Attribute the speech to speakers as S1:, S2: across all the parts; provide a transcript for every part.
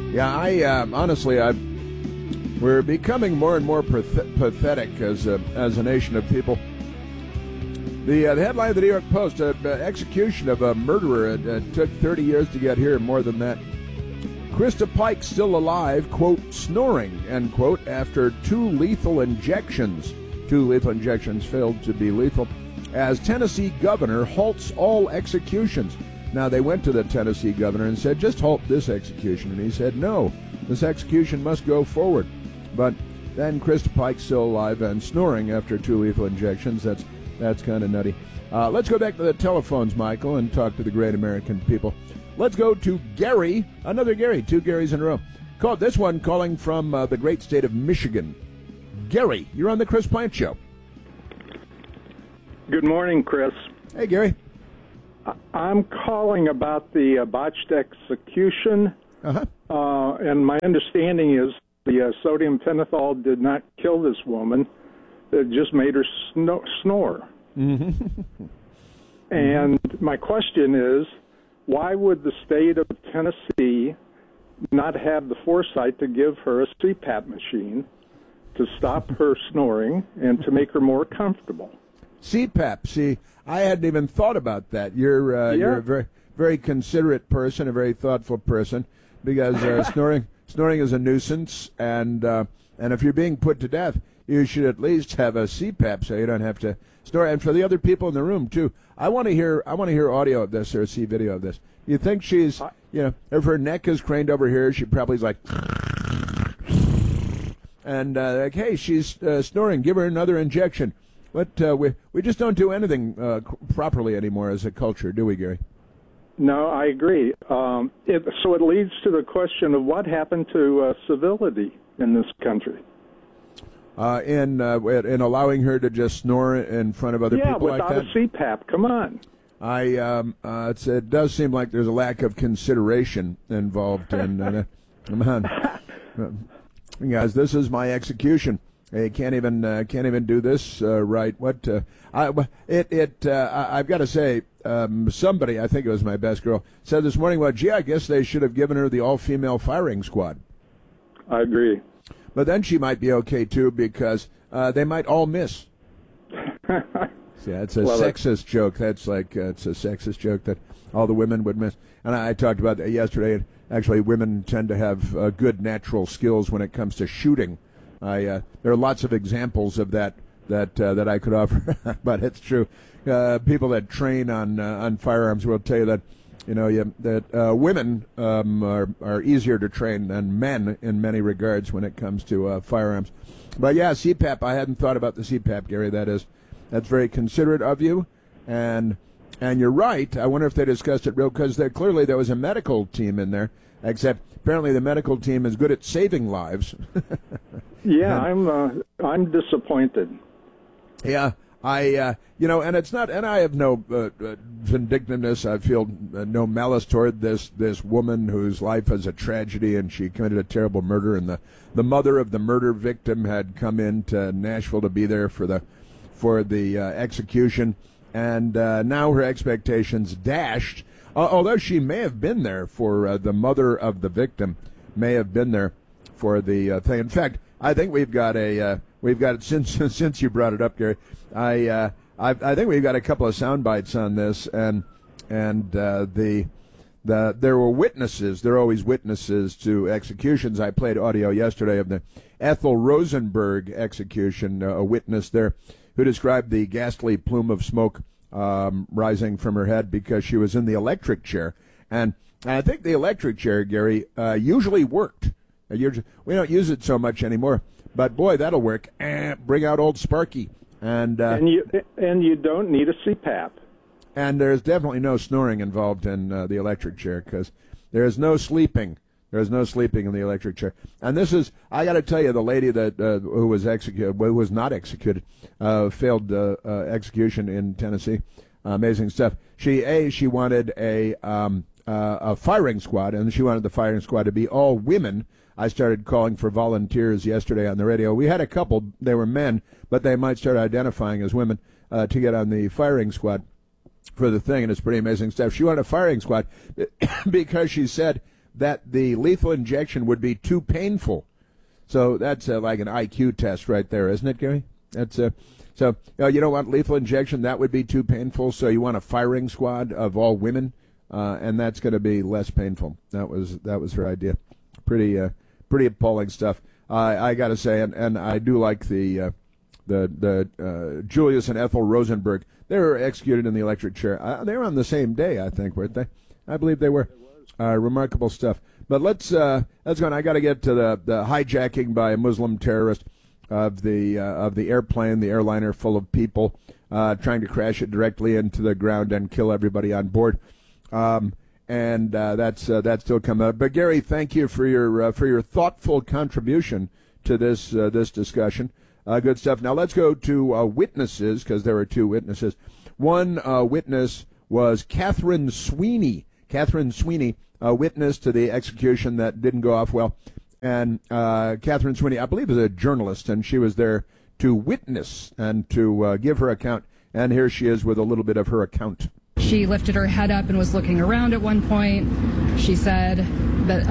S1: Yeah, I honestly, we're becoming more and more pathetic as a nation of people. The headline of the New York Post: execution of a murderer. It took 30 years to get here, more than that. Krista Pike still alive, quote, snoring, end quote, after two lethal injections. Two lethal injections failed to be lethal, as Tennessee governor halts all executions. Now, they went to the Tennessee governor and said, just halt this execution. And he said, no, this execution must go forward. But then Krista Pike's still alive and snoring after two lethal injections. That's kind of nutty. Let's go back to the telephones, Michael, and talk to the great American people. Let's go to Gary, another Gary, two Garys in a row. This one calling from the great state of Michigan. Gary, you're on the Chris Plante Show.
S2: Good morning, Chris.
S1: Hey, Gary.
S2: I'm calling about the botched execution. And my understanding is the sodium pentothal did not kill this woman. It just made her snore.
S1: Mm-hmm.
S2: And my question is, why would the state of Tennessee not have the foresight to give her a CPAP machine to stop her snoring and to make her more comfortable?
S1: CPAP. See, I hadn't even thought about that. You're a very, very considerate person, a very thoughtful person, because snoring is a nuisance, and if you're being put to death, you should at least have a CPAP so you don't have to snore. And for the other people in the room too, I want to hear audio of this or see video of this. You think she's, if her neck is craned over here, she probably is like, and like, hey, she's snoring. Give her another injection. But we just don't do anything properly anymore as a culture, do we, Gary?
S2: No, I agree. So it leads to the question of what happened to civility in this country.
S1: In allowing her to just snore in front of other people like that?
S2: Yeah, without a CPAP. Come on.
S1: It does seem like there's a lack of consideration involved in. Come on, guys, this is my execution. Hey, can't even do this right. What? I've got to say, somebody, I think it was my best girl, said this morning, well, gee, I guess they should have given her the all-female firing squad.
S2: I agree.
S1: But then she might be okay too, because they might all miss. Yeah, it's a sexist joke. That's like it's a sexist joke that all the women would miss. And I talked about that yesterday. And actually, women tend to have good natural skills when it comes to shooting. There are lots of examples of that I could offer, but it's true. People that train on firearms will tell you that women are easier to train than men in many regards when it comes to firearms. But yeah, CPAP. I hadn't thought about the CPAP, Gary. That's very considerate of you, and you're right. I wonder if they discussed it real, because clearly there was a medical team in there. Except apparently the medical team is good at saving lives.
S2: Yeah, I'm disappointed.
S1: Yeah, and it's not, and I have no vindictiveness. I feel no malice toward this woman whose life is a tragedy, and she committed a terrible murder, and the mother of the murder victim had come into Nashville to be there for the execution, and now her expectations dashed. Although she may have been there for the mother of the victim, may have been there for the thing. In fact, I think we've got since you brought it up, Gary. I think we've got a couple of sound bites on this, and there were witnesses. There are always witnesses to executions. I played audio yesterday of the Ethel Rosenberg execution. A witness there who described the ghastly plume of smoke rising from her head because she was in the electric chair. And I think the electric chair, Gary, usually worked. We don't use it so much anymore. But, boy, that'll work. Bring out old Sparky. And
S2: you don't need a CPAP.
S1: And there's definitely no snoring involved in the electric chair, because there is no sleeping. There is no sleeping in the electric chair. And this is, I got to tell you, the lady that who was not executed, failed execution in Tennessee. Amazing stuff. She wanted a firing squad, and she wanted the firing squad to be all women. I started calling for volunteers yesterday on the radio. We had a couple. They were men, but they might start identifying as women to get on the firing squad for the thing, and it's pretty amazing stuff. She wanted a firing squad because she said that the lethal injection would be too painful. So that's like an IQ test right there, isn't it, Gary? That's so you don't want lethal injection. That would be too painful. So you want a firing squad of all women, and that's going to be less painful. That was her idea. Pretty appalling stuff. I got to say, and I do like the Julius and Ethel Rosenberg. They were executed in the electric chair. They were on the same day, I think, weren't they? I believe they were. Remarkable stuff. But let's go on. I got to get to the hijacking by a Muslim terrorist of the airplane, the airliner full of people, trying to crash it directly into the ground and kill everybody on board. And that's still coming up. But Gary, thank you for your thoughtful contribution to this discussion. Good stuff. Now let's go to witnesses, because there were two witnesses. One witness was Catherine Sweeney. Catherine Sweeney, a witness to the execution that didn't go off well. And Catherine Sweeney, I believe, is a journalist, and she was there to witness and to give her account. And here she is with a little bit of her account.
S3: She lifted her head up and was looking around at one point. She said that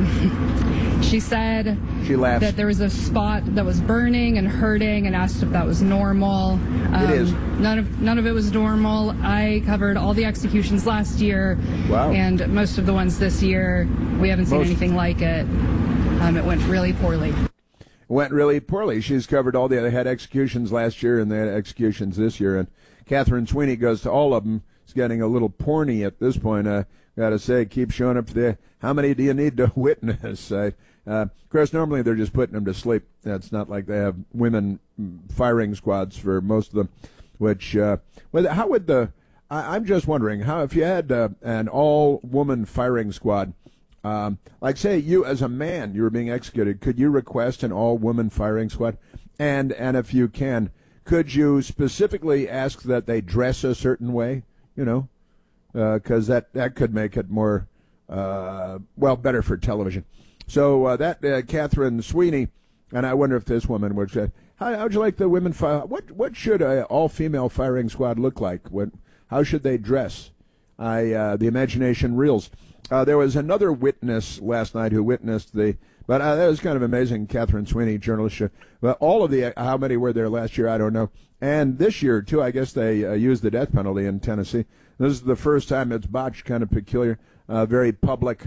S1: she laughed.
S3: That there was a spot that was burning and hurting, and asked if that was normal.
S1: It is.
S3: None of it was normal. I covered all the executions last year.
S1: Wow.
S3: And most of the ones this year. We haven't seen anything like it. It went really poorly.
S1: Went really poorly. She's covered all they had executions last year, and they had executions this year. And Catherine Sweeney goes to all of them. It's getting a little porny at this point. Got to say, keep showing up there. How many do you need to witness? Of course, normally they're just putting them to sleep. It's not like they have women firing squads for most of them. Which, how would I'm just wondering, how if you had an all-woman firing squad, like say you as a man, you were being executed, could you request an all-woman firing squad? And if you can, could you specifically ask that they dress a certain way? You know, because that could make it more, better for television. So Catherine Sweeney, and I wonder if this woman would say, how would you like the women fire? What should an all-female firing squad look like? How should they dress? The imagination reels. There was another witness last night who witnessed but that was kind of amazing. Catherine Sweeney, journalist. But all of how many were there last year? I don't know. And this year, too, I guess they used the death penalty in Tennessee. This is the first time it's botched, kind of peculiar, very public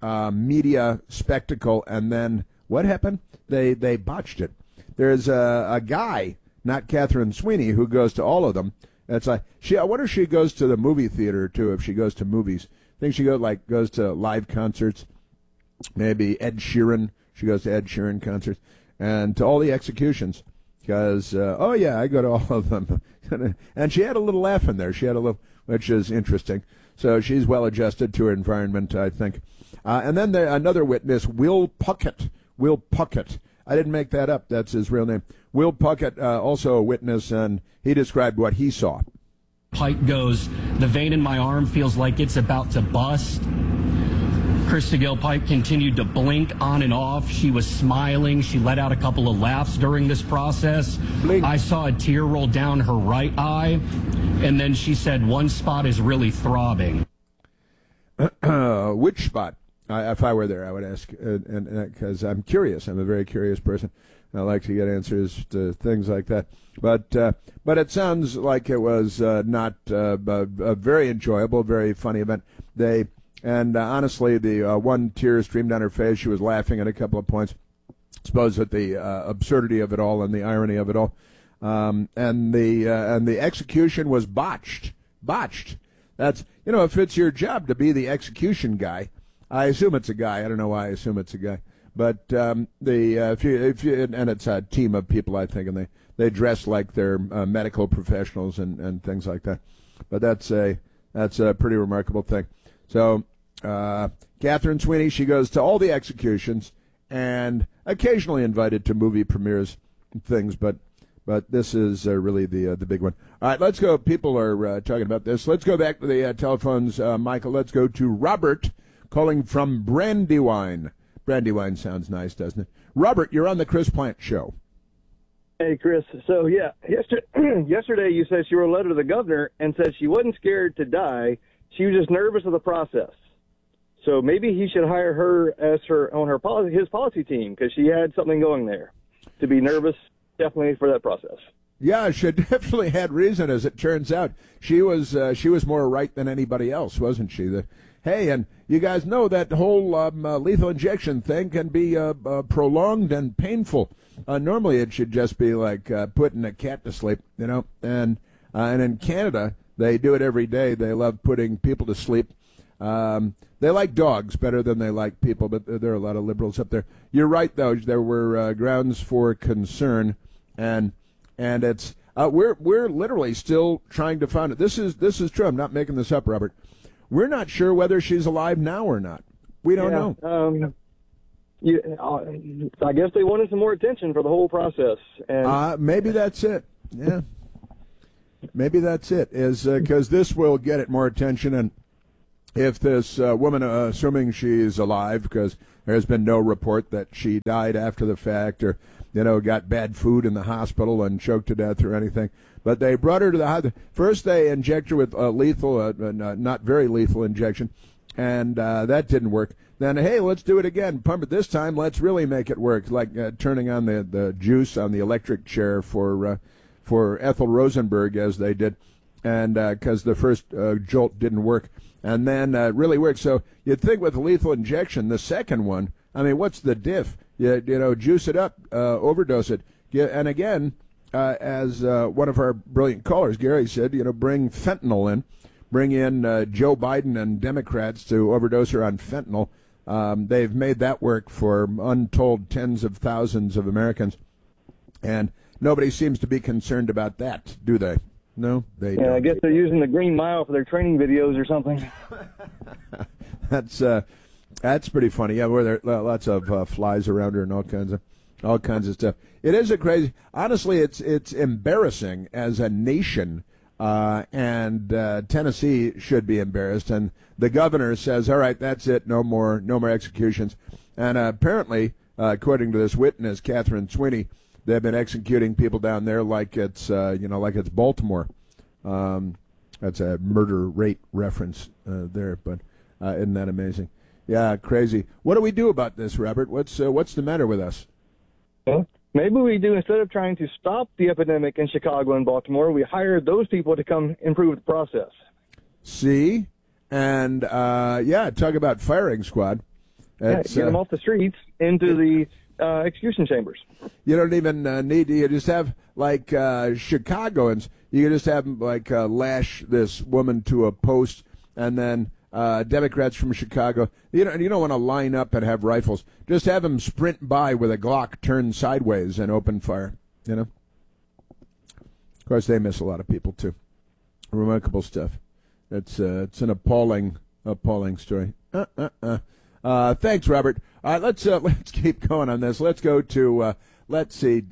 S1: media spectacle. And then what happened? They botched it. There's a guy, not Catherine Sweeney, who goes to all of them. It's like I wonder if she goes to the movie theater, too, if she goes to movies. I think she goes to live concerts. Maybe Ed Sheeran. She goes to Ed Sheeran concerts. And to all the executions. Because, I go to all of them. And she had a little laugh in there. Which is interesting. So she's well adjusted to her environment, I think. And then another witness, Will Puckett. Will Puckett. I didn't make that up. That's his real name. Will Puckett, also a witness, and he described what he saw.
S4: Pike goes, the vein in my arm feels like it's about to bust. Krista Gale Pike continued to blink on and off. She was smiling. She let out a couple of laughs during this process.
S1: Blink.
S4: I saw a tear roll down her right eye, and then she said one spot is really throbbing.
S1: Which spot? If I were there, I would ask, because I'm curious. I'm a very curious person. I like to get answers to things like that. But it sounds like it was not a very enjoyable, very funny event. Honestly, the one tear streamed down her face. She was laughing at a couple of points. I suppose at the absurdity of it all and the irony of it all. And the execution was botched. That's, if it's your job to be the execution guy, I assume it's a guy. I don't know why I assume it's a guy. But if you and it's a team of people, I think, and they dress like they're medical professionals and things like that. But that's a pretty remarkable thing. So Catherine Sweeney, she goes to all the executions and occasionally invited to movie premieres and things, but this is really the big one. All right, let's go. People are talking about this. Let's go back to the telephones, Michael. Let's go to Robert calling from Brandywine. Brandywine sounds nice, doesn't it? Robert, you're on the Chris Plant Show.
S5: Hey, Chris. So, yesterday you said she wrote a letter to the governor and said she wasn't scared to die. She was just nervous of the process. So maybe he should hire her as his policy team, because she had something going there. To be nervous, definitely, for that process.
S1: Yeah, she definitely had reason. As it turns out, she was more right than anybody else, wasn't she? Hey, and you guys know that whole lethal injection thing can be prolonged and painful. Normally, it should just be like putting a cat to sleep, you know. And in Canada, they do it every day. They love putting people to sleep. They like dogs better than they like people, but there are a lot of liberals up there. You're right, though. There were grounds for concern, and it's we're literally still trying to find it. This is true. I'm not making this up, Robert. We're not sure whether she's alive now or not. We don't know.
S5: I guess they wanted some more attention for the whole process. And
S1: maybe that's it. Yeah, maybe that's it. Is because this will get it more attention. And if this woman, assuming she's alive, because there has been no report that she died after the fact, or got bad food in the hospital and choked to death or anything. But they brought her to the hospital. First, they inject her with lethal, not very lethal injection, and that didn't work. Then, hey, let's do it again. Pump it this time. Let's really make it work, like turning on the juice on the electric chair for Ethel Rosenberg, as they did, and because the first jolt didn't work. And then really worked. So you'd think with a lethal injection, the second one, I mean, what's the diff? Juice it up, overdose it. And again, as one of our brilliant callers, Gary, said, bring fentanyl in. Bring in Joe Biden and Democrats to overdose her on fentanyl. They've made that work for untold tens of thousands of Americans. And nobody seems to be concerned about that, do they? No, they don't.
S5: I guess they're using the Green Mile for their training videos or something.
S1: That's pretty funny. Yeah, where there are lots of flies around her and all kinds of stuff. It is a crazy. Honestly, it's embarrassing as a nation, and Tennessee should be embarrassed. And the governor says, "All right, that's it. No more executions." And apparently, according to this witness, Catherine Sweeney, they've been executing people down there like it's like it's Baltimore. That's a murder rate reference there, but isn't that amazing? Yeah, crazy. What do we do about this, Robert? What's the matter with us?
S5: Well, maybe we do, instead of trying to stop the epidemic in Chicago and Baltimore, we hire those people to come improve the process.
S1: See? And, talk about firing squad.
S5: Get them off the streets into the execution chambers. You
S1: don't even need to. You just have, like, Chicagoans, you can just have them, like, lash this woman to a post, and then Democrats from Chicago, you don't want to line up and have rifles. Just have them sprint by with a Glock turned sideways and open fire, Of course, they miss a lot of people, too. Remarkable stuff. It's an appalling story. Thanks, Robert. All right, let's keep going on this. Let's go to, let's see,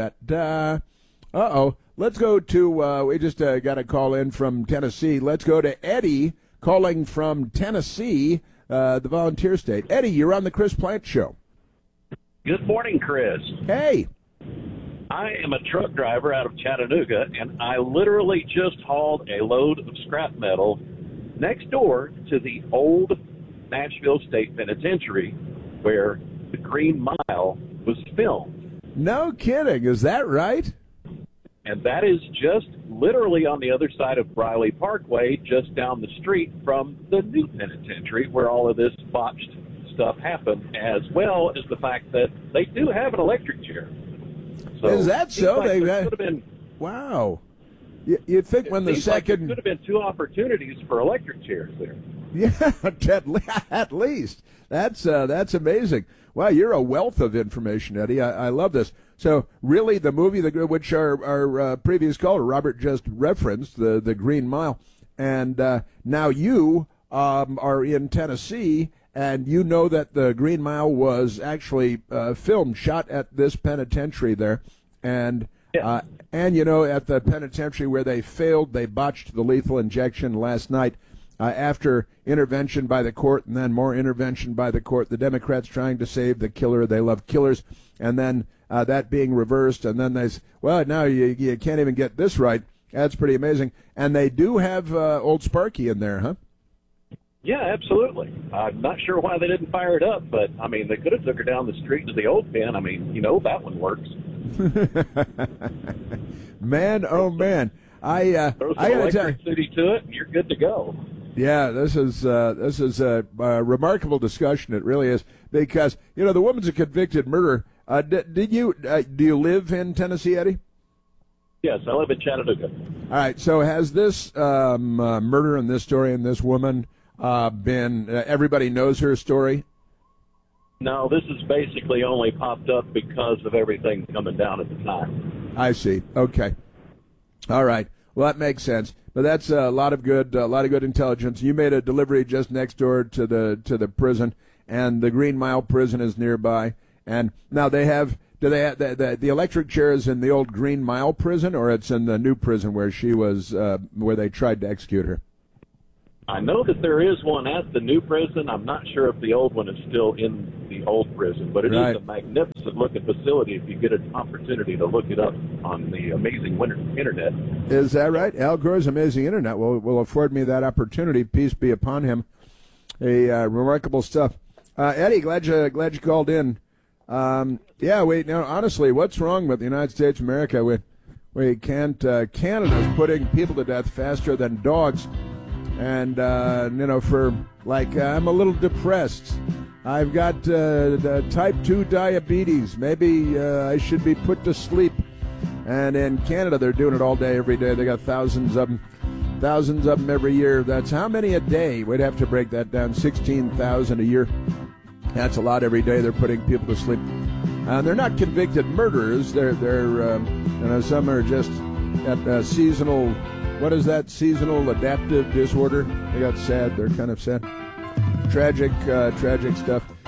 S1: Let's go to, we just got a call in from Tennessee. Let's go to Eddie, calling from Tennessee, the volunteer state. Eddie, you're on the Chris Plante Show.
S6: Good morning, Chris.
S1: Hey.
S6: I am a truck driver out of Chattanooga, and I literally just hauled a load of scrap metal next door to the old Nashville State Penitentiary where the Green Mile was filmed.
S1: No kidding. Is that right?
S6: And that is just literally on the other side of Briley Parkway, just down the street from the new penitentiary where all of this botched stuff happened, as well as the fact that they do have an electric chair. So
S1: is that so?
S6: Like there could have been,
S1: wow. You'd think when the second...
S6: Like there could have been two opportunities for electric chairs there.
S1: Yeah, at least. That's amazing. Wow, you're a wealth of information, Eddie. I love this. So really the movie, which our previous caller, Robert, just referenced, the Green Mile, and now you are in Tennessee, and you know that the Green Mile was actually filmed, shot at this penitentiary there, and at the penitentiary where they failed, they botched the lethal injection last night. After intervention by the court and then more intervention by the court, the Democrats trying to save the killer. They love killers. And then that being reversed. And then they say, well, now you can't even get this right. That's pretty amazing. And they do have Old Sparky in there, huh?
S6: Yeah, absolutely. I'm not sure why they didn't fire it up, but, I mean, they could have took her down the street to the old pen. I mean, that one works.
S1: Man, oh, man.
S6: Throw some electricity to it, and you're good to go.
S1: Yeah, this is a remarkable discussion. It really is, because the woman's a convicted murderer. Do you live in Tennessee, Eddie?
S6: Yes, I live in Chattanooga.
S1: All right. So has this murder and this story and this woman been? Everybody knows her story.
S6: No, this has basically only popped up because of everything coming down at the time.
S1: I see. Okay. All right. Well, that makes sense. But that's a lot of good intelligence. You made a delivery just next door to the prison, and the Green Mile prison is nearby. And now they have. Do they have the electric chair is in the old Green Mile prison, or it's in the new prison where she was, where they tried to execute her?
S6: I know that there is one at the new prison. I'm not sure if the old one is still in the old prison, but it is a magnificent-looking facility if you get an opportunity to look it up on the amazing internet.
S1: Is that right? Al Gore's amazing internet will afford me that opportunity. Peace be upon him. Remarkable stuff. Eddie, glad you called in. Honestly, what's wrong with the United States of America? We can't. Canada's putting people to death faster than dogs. And, I'm a little depressed. I've got type 2 diabetes. Maybe I should be put to sleep. And in Canada, they're doing it all day, every day. They got thousands of them every year. That's how many a day? We'd have to break that down. 16,000 a year. That's a lot every day. They're putting people to sleep. They're not convicted murderers. They're some are just at seasonal. What is that? Seasonal adaptive disorder. They got sad. They're kind of sad. Tragic stuff.